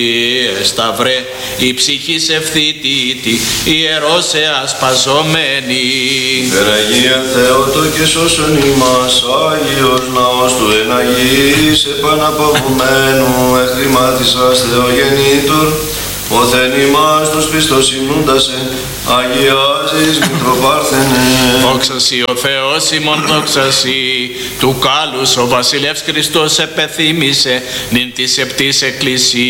Σταυρέ, η ψυχής ευθύτητη, ιερός εασπαζόμενη. Περαγία Θεότο και σώσον ημάς, Άγιος ναός του εναγής, επαναπαυμένου εχρημάτισας Θεογεννήτωρ, όθεν ημάς τους πιστός υμνούντασε, αγιάζεις Μητροπάρθενε. Δόξα σοι ο Θεός ημών, δόξα σοι, του κάλους ο βασιλεύς Χριστός επεθύμησε, νυν της επτής εκκλησίας.